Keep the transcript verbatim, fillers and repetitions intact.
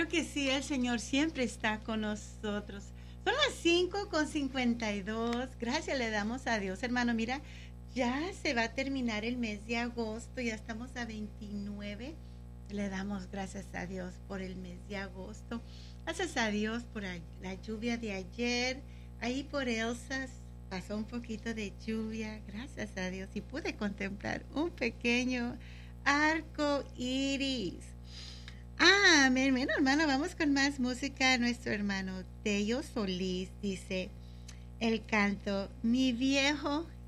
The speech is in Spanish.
Claro que sí, el Señor siempre está con nosotros. Son las cinco con cincuenta y dos. Gracias le damos a Dios, hermano. Mira, ya se va a terminar el mes de agosto, ya estamos a veintinueve. Le damos gracias a Dios por el mes de agosto. Gracias a Dios por la lluvia de ayer. Ahí por Elsa pasó un poquito de lluvia. Gracias a Dios. Y pude contemplar un pequeño arco iris. Ah, mi hermano, hermano, vamos con más música. Nuestro hermano Tello Solís dice el canto: mi viejo